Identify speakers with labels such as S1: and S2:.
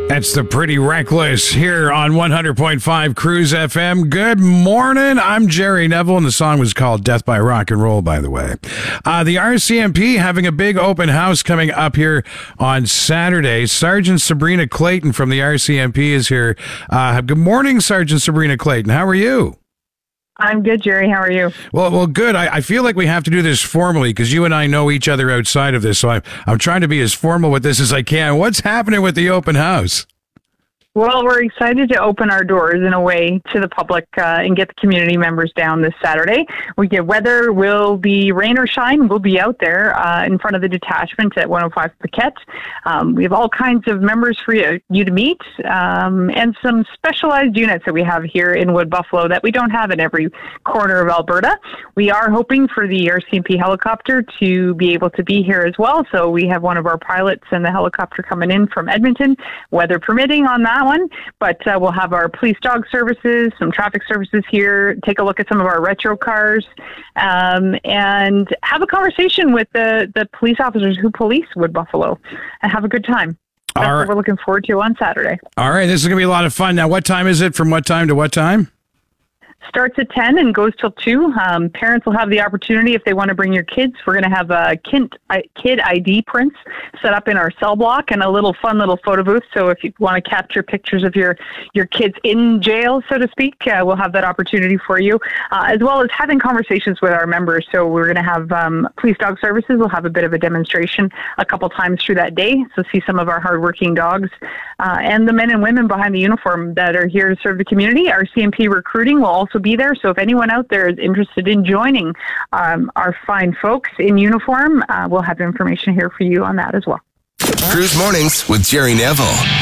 S1: That's the Pretty Reckless here on 100.5 Cruise FM. Good morning. I'm Jerry Neville, and the song was called Death by Rock and Roll, by the way. The RCMP having a big open house coming up here on Saturday. Sergeant Sabrina Clayton from the RCMP is here. Good morning, Sergeant Sabrina Clayton. How are you?
S2: I'm good, Jerry. How are you?
S1: Well, good. I feel like we have to do this formally because you and I know each other outside of this, so I'm trying to be as formal with this as I can. What's happening with the open house?
S2: Well, we're excited to open our doors in a way to the public and get the community members down this Saturday. Weather will be rain or shine. We'll be out there in front of the detachment at 105 Paquette. We have all kinds of members for you to meet and some specialized units that we have here in Wood Buffalo that we don't have in every corner of Alberta. We are hoping for the RCMP helicopter to be able to be here as well. So we have one of our pilots and the helicopter coming in from Edmonton, weather permitting on that one, but we'll have our police dog services, some traffic services here, take a look at some of our retro cars, and have a conversation with the police officers who police Wood Buffalo and have a good time. That's what we're looking forward to on Saturday.
S1: All right, this is going to be a lot of fun. Now, what time is it? From what time to what time?
S2: Starts at 10 and goes till 2. Parents will have the opportunity if they want to bring your kids. We're going to have kid ID prints set up in our cell block and a fun little photo booth. So if you want to capture pictures of your kids in jail, so to speak, we'll have that opportunity for you, as well as having conversations with our members. So we're going to have police dog services. We'll have a bit of a demonstration a couple times through that day. So see some of our hardworking dogs and the men and women behind the uniform that are here to serve the community. Our CMP recruiting will also be there. So if anyone out there is interested in joining our fine folks in uniform, we'll have information here for you on that as well.
S3: Cruise Mornings with Jerry Neville.